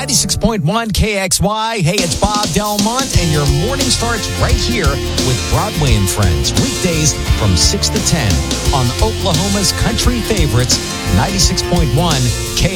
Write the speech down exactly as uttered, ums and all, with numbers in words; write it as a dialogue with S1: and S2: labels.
S1: ninety-six point one K X Y. Hey, it's Bob Delmont, and your morning starts right here with Broadway and Friends. Weekdays from six to ten on Oklahoma's country favorites, ninety-six point one K X Y.